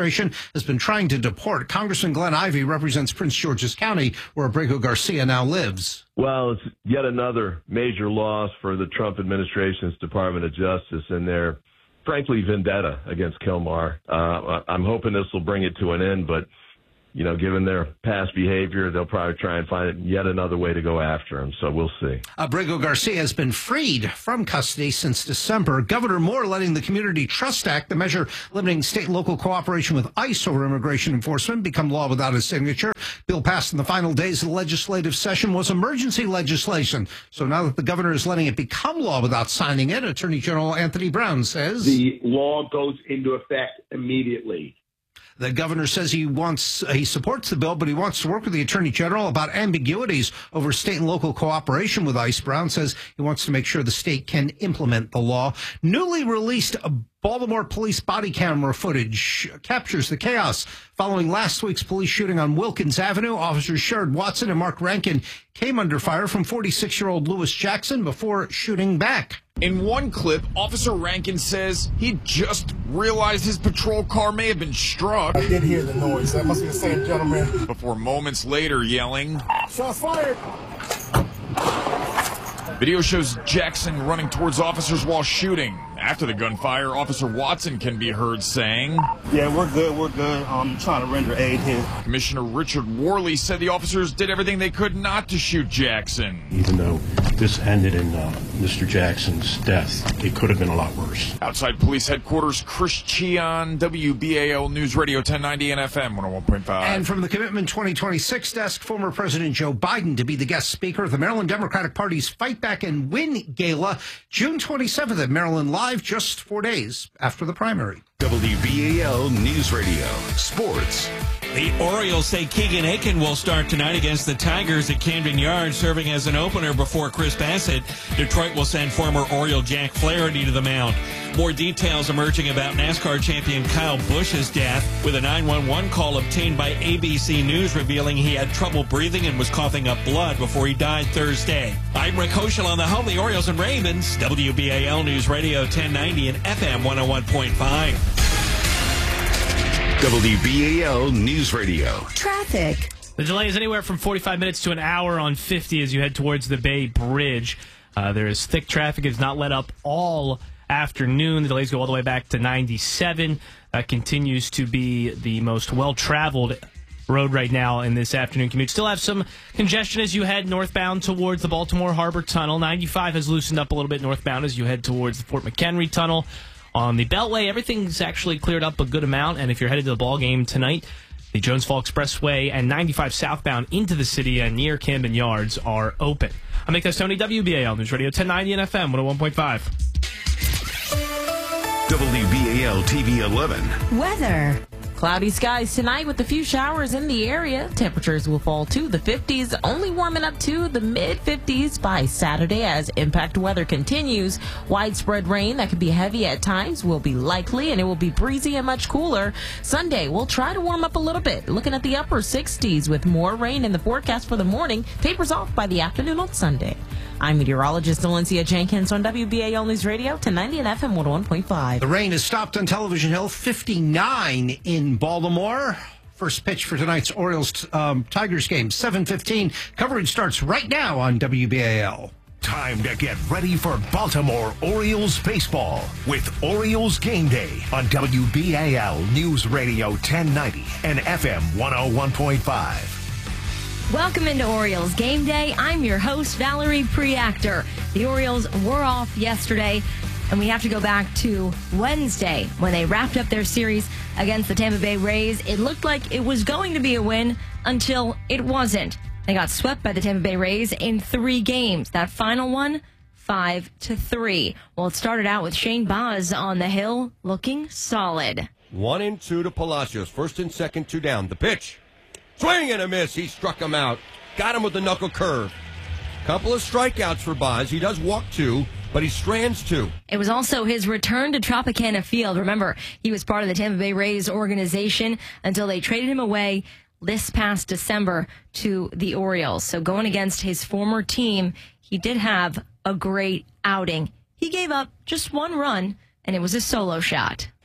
administration has been trying to deport. Congressman Glenn Ivey represents Prince George's County, where Abrego Garcia now lives. Well, it's yet another major loss for the Trump administration's Department of Justice and their, frankly, vendetta against Kilmar. Uh, I'm hoping this will bring it to an end, but you know, given their past behavior, they'll probably try and find yet another way to go after him. So we'll see. Abrego Garcia has been freed from custody since December. Governor Moore letting the Community Trust Act, the measure limiting state and local cooperation with ICE over immigration enforcement, become law without his signature. Bill passed in the final days of the legislative session was emergency legislation. So now that the governor is letting it become law without signing it, Attorney General Anthony Brown says the law goes into effect immediately. The governor says he wants, he supports the bill, but he wants to work with the attorney general about ambiguities over state and local cooperation with ICE. Brown says he wants to make sure the state can implement the law. Newly released Baltimore police body camera footage captures the chaos following last week's police shooting on Wilkins Avenue. Officers Sherrod Watson and Mark Rankin came under fire from forty-six-year-old Lewis Jackson before shooting back. In one clip, Officer Rankin says he just realized his patrol car may have been struck. I did hear the noise. That must be the same gentleman. Before moments later yelling, "Shots fired!" Video shows Jackson running towards officers while shooting. After the gunfire, Officer Watson can be heard saying, "Yeah, we're good, we're good. I'm trying to render aid here." Commissioner Richard Worley said the officers did everything they could not to shoot Jackson. Even though this ended in uh, Mister Jackson's death, it could have been a lot worse. Outside police headquarters, Chris Cheon, W B A L News Radio ten ninety and F M one oh one point five. And from the Commitment twenty twenty-six desk, former President Joe Biden to be the guest speaker of the Maryland Democratic Party's Fight Back and Win Gala, June twenty-seventh at Maryland Live, just four days after the primary. W B A L News Radio Sports. The Orioles say Keegan Aiken will start tonight against the Tigers at Camden Yards, serving as an opener before Chris Bassett. Detroit will send former Oriole Jack Flaherty to the mound. More details emerging about NASCAR champion Kyle Busch's death, with a nine one one call obtained by A B C News revealing he had trouble breathing and was coughing up blood before he died Thursday. I'm Rick Hoschel on the home, the Orioles and Ravens, W B A L News Radio ten ninety and F M one oh one point five. W B A L News Radio. Traffic. The delay is anywhere from forty-five minutes to an hour on fifty as you head towards the Bay Bridge. Uh, there is thick traffic. It's not let up all afternoon. The delays go all the way back to ninety-seven. That continues to be the most well-traveled road right now in this afternoon commute. Still have some congestion as you head northbound towards the Baltimore Harbor Tunnel. ninety-five has loosened up a little bit northbound as you head towards the Fort McHenry Tunnel. On the Beltway, everything's actually cleared up a good amount, and if you're headed to the ball game tonight, the Jones Fall Expressway and ninety-five southbound into the city and near Camden Yards are open. I'm Nick Tony, W B A L News Radio ten ninety and F M one oh one point five. W B A L T V eleven. Weather. Cloudy skies tonight with a few showers in the area. Temperatures will fall to the fifties, only warming up to the mid-fifties by Saturday as impact weather continues. Widespread rain that can be heavy at times will be likely, and it will be breezy and much cooler. Sunday, we'll try to warm up a little bit, looking at the upper sixties with more rain in the forecast for the morning. Tapers off by the afternoon on Sunday. I'm meteorologist Valencia Jenkins on W B A L News Radio ten ninety and F M one oh one point five. The rain has stopped on Television Hill, fifty-nine in Baltimore. First pitch for tonight's Orioles um, Tigers game, seven fifteen. Coverage starts right now on W B A L. Time to get ready for Baltimore Orioles baseball with Orioles Game Day on W B A L News Radio ten ninety and F M one oh one point five. Welcome into Orioles Game Day. I'm your host, Valerie Preactor. The Orioles were off yesterday, and we have to go back to Wednesday when they wrapped up their series against the Tampa Bay Rays. It looked like it was going to be a win until it wasn't. They got swept by the Tampa Bay Rays in three games. That final one, five to three. Well, it started out with Shane Baz on the hill looking solid. One and two to Palacios. First and second, two down. The pitch. Swing and a miss. He struck him out. Got him with the knuckle curve. Couple of strikeouts for Baz. He does walk two, but he strands two. It was also his return to Tropicana Field. Remember, he was part of the Tampa Bay Rays organization until they traded him away this past December to the Orioles. So going against his former team, he did have a great outing. He gave up just one run, and it was a solo shot.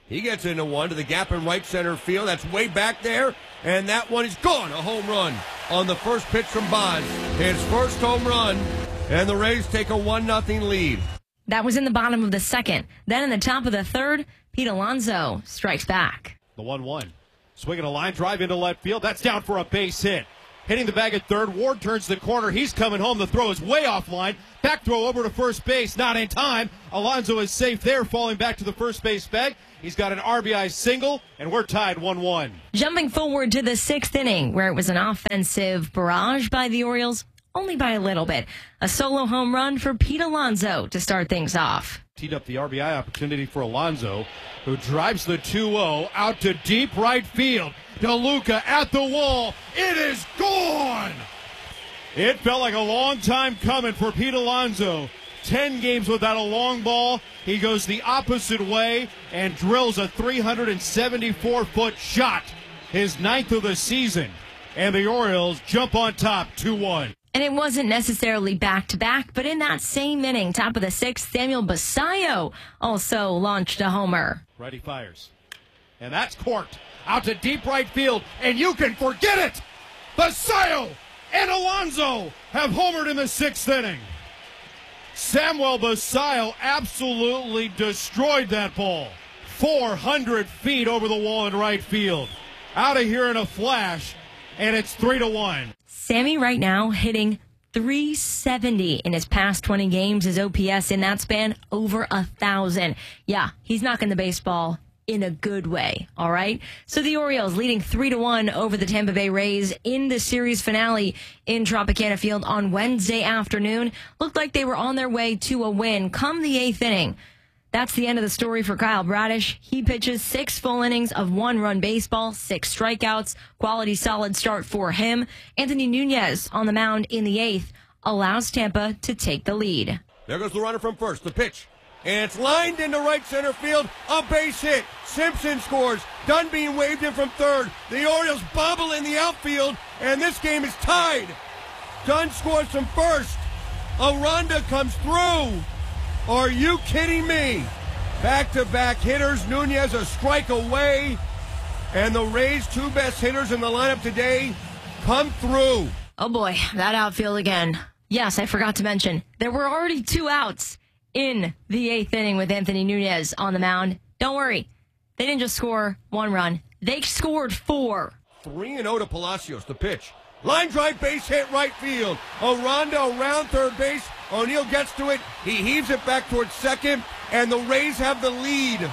He gets into one to the gap in right center field. That's way back there, and that one is gone. A home run on the first pitch from Boz. His first home run, and the Rays take a one nothing lead. That was in the bottom of the second. Then in the top of the third, Pete Alonso strikes back. The one one. Swinging a line drive into left field. That's down for a base hit. Hitting the bag at third. Ward turns the corner. He's coming home. The throw is way offline. Back throw over to first base. Not in time. Alonso is safe there, falling back to the first base bag. He's got an R B I single, and we're tied one one. Jumping forward to the sixth inning, where it was an offensive barrage by the Orioles, only by a little bit. A solo home run for Pete Alonso to start things off. Teed up the R B I opportunity for Alonso, who drives the two oh out to deep right field. DeLuca at the wall. It is gone! It felt like a long time coming for Pete Alonso. Ten games without a long ball. He goes the opposite way and drills a three hundred seventy-four foot shot. His ninth of the season. And the Orioles jump on top two one. And it wasn't necessarily back-to-back, but in that same inning, top of the sixth, Samuel Basallo also launched a homer. Righty fires. And that's corked out to deep right field, and you can forget it! Basallo and Alonso have homered in the sixth inning. Samuel Basallo absolutely destroyed that ball. four hundred feet over the wall in right field. Out of here in a flash, and it's three to one. Sammy right now hitting three seventy in his past twenty games. His O P S in that span, over a thousand. Yeah, he's knocking the baseball in a good way, all right? So the Orioles leading three to one over the Tampa Bay Rays in the series finale in Tropicana Field on Wednesday afternoon. Looked like they were on their way to a win come the eighth inning. That's the end of the story for Kyle Bradish. He pitches six full innings of one-run baseball, six strikeouts, quality solid start for him. Anthony Nunez on the mound in the eighth allows Tampa to take the lead. There goes the runner from first, the pitch. And it's lined into right center field, a base hit. Simpson scores. Dunn being waved in from third. The Orioles bobble in the outfield, and this game is tied. Dunn scores from first. Aranda comes through. Are you kidding me? Back-to-back hitters. Nunez a strike away. And the Rays' two best hitters in the lineup today come through. Oh, boy, that outfield again. Yes, I forgot to mention, there were already two outs in the eighth inning with Anthony Nunez on the mound. Don't worry. They didn't just score one run. They scored four. three and oh to Palacios, the pitch. Line drive, base hit, right field. Aranda around third base. O'Neill gets to it. He heaves it back towards second, and the Rays have the lead.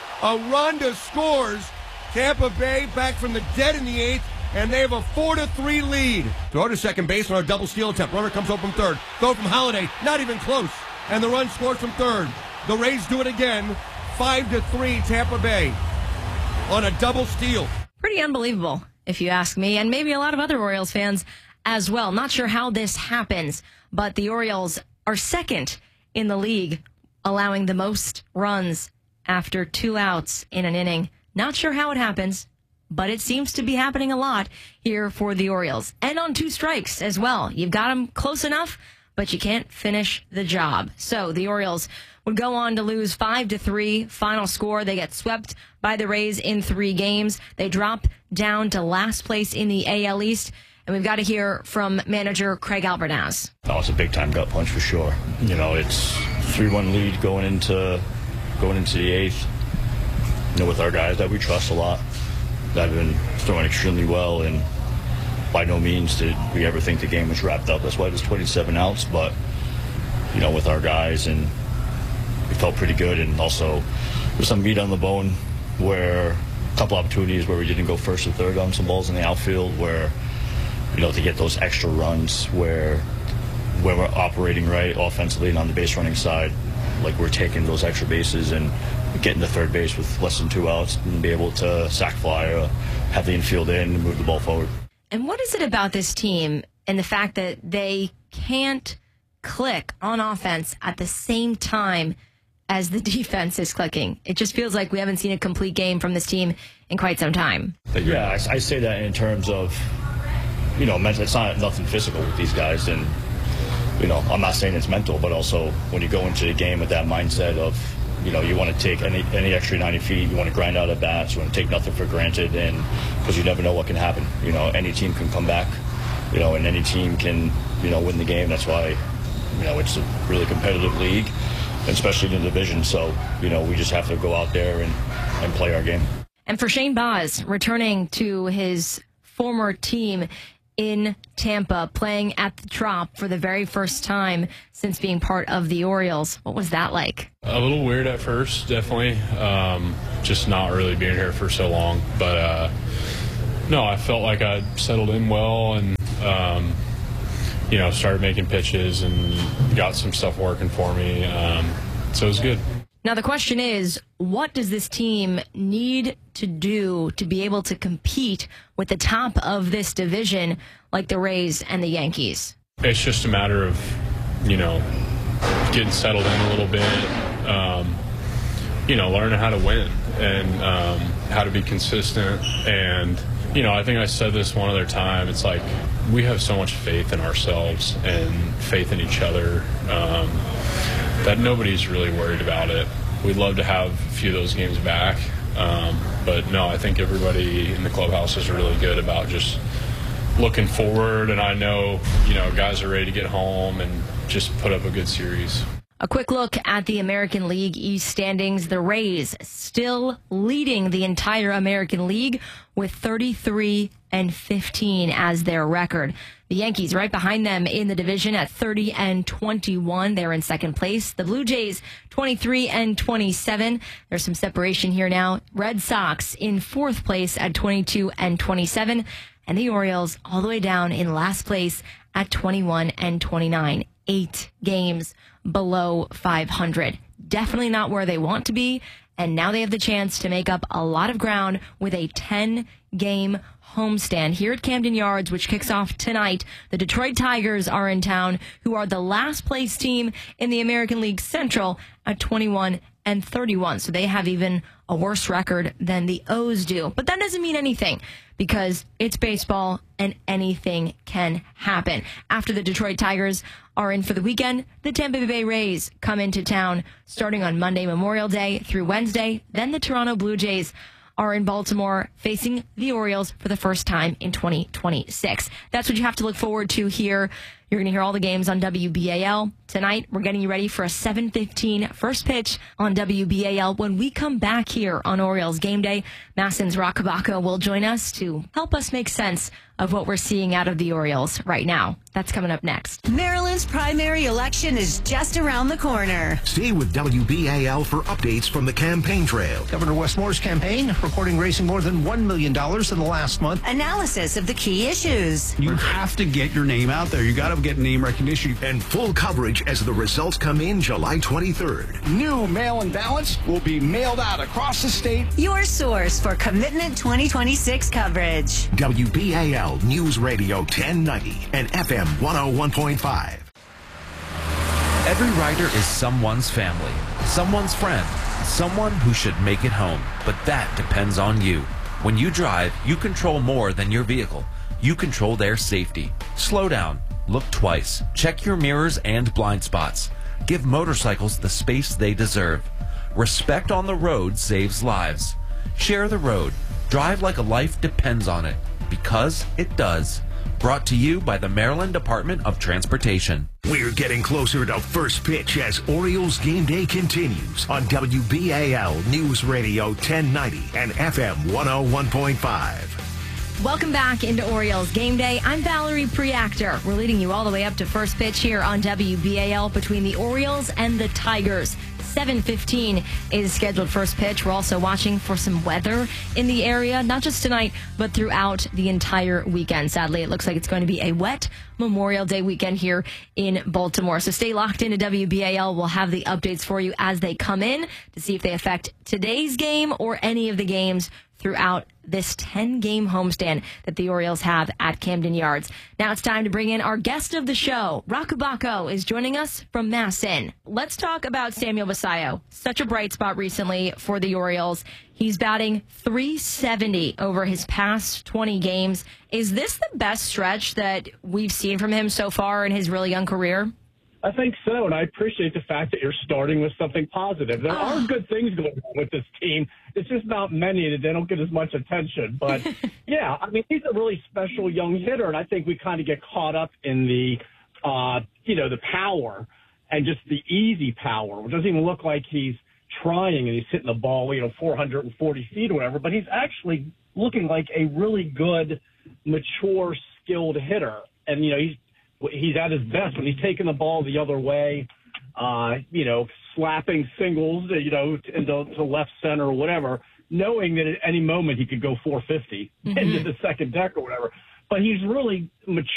Aranda scores. Tampa Bay back from the dead in the eighth, and they have a four to three lead. Throw to second base on a double steal attempt. Runner comes up from third. Throw from Holiday, not even close. And the run scores from third. The Rays do it again. Five to three, Tampa Bay on a double steal. Pretty unbelievable, if you ask me, and maybe a lot of other Orioles fans as well. Not sure how this happens, but the Orioles are second in the league, allowing the most runs after two outs in an inning. Not sure how it happens, but it seems to be happening a lot here for the Orioles. And on two strikes as well. You've got them close enough, but you can't finish the job. So the Orioles would go on to lose five to three. Final score, they get swept by the Rays in three games. They drop down to last place in the A L East. And we've got to hear from manager Craig Albernaz. Oh, it's a big-time gut punch for sure. You know, it's three one lead going into going into the eighth. You know, with our guys that we trust a lot, that have been throwing extremely well, and by no means did we ever think the game was wrapped up. That's why there's twenty-seven outs, but, you know, with our guys, and we felt pretty good, and also there's some meat on the bone where a couple opportunities where we didn't go first or third on some balls in the outfield where, you know, to get those extra runs where where we're operating right offensively and on the base running side, like we're taking those extra bases and getting to third base with less than two outs and be able to sac fly or have the infield in and move the ball forward. And what is it about this team and the fact that they can't click on offense at the same time as the defense is clicking? It just feels like we haven't seen a complete game from this team in quite some time. Yeah, I, I say that in terms of, you know, mental. It's not nothing physical with these guys. And, you know, I'm not saying it's mental, but also when you go into the game with that mindset of you know, you want to take any any extra ninety feet. You want to grind out at bats. You want to take nothing for granted, and because you never know what can happen. You know, any team can come back. You know, and any team can, you know, win the game. That's why, you know, it's a really competitive league, especially in the division. So, you know, we just have to go out there and, and play our game. And for Shane Baz, returning to his former team in Tampa, playing at the Trop for the very first time since being part of the Orioles. What was that like? A little weird at first, definitely. Um, just not really being here for so long. But, uh, no, I felt like I settled in well and, um, you know, started making pitches and got some stuff working for me. Um, so it was good. Now, the question is, what does this team need to do to be able to compete with the top of this division like the Rays and the Yankees? It's just a matter of, you know, getting settled in a little bit, um, you know, learning how to win and um, how to be consistent. And, you know, I think I said this one other time. It's like we have so much faith in ourselves and faith in each other um, that nobody's really worried about it. We'd love to have a few of those games back. Um, but, no, I think everybody in the clubhouse is really good about just looking forward. And I know, you know, guys are ready to get home and just put up a good series. A quick look at the American League East standings. The Rays still leading the entire American League with thirty-three and fifteen as their record. The Yankees right behind them in the division at thirty and twenty-one. They're in second place. The Blue Jays twenty-three and twenty-seven. There's some separation here now. Red Sox in fourth place at twenty-two and twenty-seven. And the Orioles all the way down in last place at twenty-one and twenty-nine. Eight games below five hundred. Definitely not where they want to be. And now they have the chance to make up a lot of ground with a ten-game homestand here at Camden Yards, which kicks off tonight. The Detroit Tigers are in town, who are the last place team in the American League Central at twenty-one and thirty-one. So they have even a worse record than the O's do. But that doesn't mean anything because it's baseball and anything can happen. After the Detroit Tigers are in for the weekend, the Tampa Bay Rays come into town starting on Monday, Memorial Day through Wednesday. Then the Toronto Blue Jays are in Baltimore facing the Orioles for the first time in twenty twenty-six. That's what you have to look forward to here. You're going to hear all the games on W B A L. Tonight, we're getting you ready for a seven fifteen first pitch on W B A L. When we come back here on Orioles Game Day, Massen's Roch Kubatko will join us to help us make sense of what we're seeing out of the Orioles right now. That's coming up next. Maryland's primary election is just around the corner. Stay with W B A L for updates from the campaign trail. Governor Wes Moore's campaign reporting raising more than one million dollars in the last month. Analysis of the key issues. You have to get your name out there. You got to get name recognition. And full coverage as the results come in July twenty-third. New mail-in ballots will be mailed out across the state. Your source for Commitment twenty twenty-six coverage. W B A L News Radio ten ninety and F M one oh one point five. Every rider is someone's family, someone's friend, someone who should make it home. But that depends on you. When you drive, you control more than your vehicle. You control their safety. Slow down. Look twice. Check your mirrors and blind spots. Give motorcycles the space they deserve. Respect on the road saves lives. Share the road. Drive like a life depends on it. Because it does. Brought to you by the Maryland Department of Transportation. We're getting closer to first pitch as Orioles Game Day continues on W B A L News Radio ten ninety and F M one oh one point five. Welcome back into Orioles Game Day. I'm Valerie Preactor. We're leading you all the way up to first pitch here on W B A L between the Orioles and the Tigers. seven fifteen is scheduled first pitch. We're also watching for some weather in the area, not just tonight, but throughout the entire weekend. Sadly, it looks like it's going to be a wet Memorial Day weekend here in Baltimore. So stay locked into W B A L. We'll have the updates for you as they come in to see if they affect today's game or any of the games throughout this ten-game homestand that the Orioles have at Camden Yards. Now it's time to bring in our guest of the show. Roch Kubatko is joining us from Massen. Let's talk about Samuel Basallo. Such a bright spot recently for the Orioles. He's batting three seventy over his past twenty games. Is this the best stretch that we've seen from him so far in his really young career? I think so, and I appreciate the fact that you're starting with something positive. There are good things going on with this team. It's just not many, and they don't get as much attention. But, yeah, I mean, he's a really special young hitter, and I think we kind of get caught up in the, uh, you know, the power and just the easy power. It doesn't even look like he's trying and he's hitting the ball, you know, four hundred forty feet or whatever, but he's actually looking like a really good, mature, skilled hitter. And, you know, he's he's at his best when he's taking the ball the other way, uh, you know, slapping singles, you know, into to left center or whatever, knowing that at any moment he could go four fifty mm-hmm. into the second deck or whatever. But he's really mature.